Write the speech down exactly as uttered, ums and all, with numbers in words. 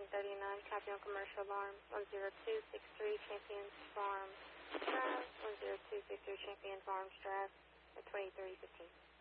thirteen thirty-nine, copy on commercial alarm, one zero two six three Champions Farm Drive, one zero two six three Champions Farms Drive, at twenty-three fifteen.